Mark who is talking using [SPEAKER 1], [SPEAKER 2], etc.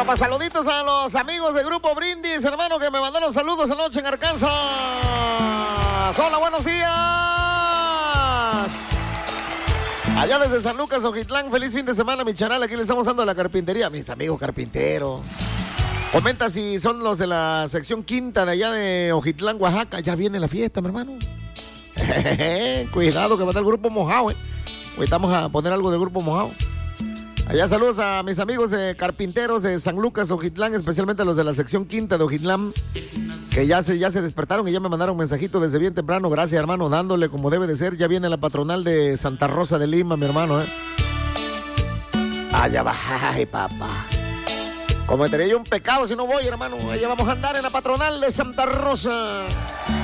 [SPEAKER 1] Saluditos a los amigos del Grupo Brindis, hermano, que me mandaron saludos anoche en Arkansas. Hola, buenos días. Allá desde San Lucas, Ojitlán, feliz fin de semana, mi chanal. Aquí le estamos dando a la carpintería, mis amigos carpinteros. Comenta si son los de la sección quinta de allá de Ojitlán, Oaxaca. Ya viene la fiesta, mi hermano. Cuidado que va a estar el Grupo Mojado, Hoy estamos a poner algo del Grupo Mojado. Allá saludos a mis amigos de carpinteros de San Lucas, Ojitlán, especialmente a los de la sección quinta de Ojitlán, que ya se despertaron y ya me mandaron un mensajito desde bien temprano. Gracias, hermano, dándole como debe de ser. Ya viene la patronal de Santa Rosa de Lima, mi hermano, Allá va, ay, papá. Cometeré yo un pecado si no voy, hermano. Allá vamos a andar en la patronal de Santa Rosa.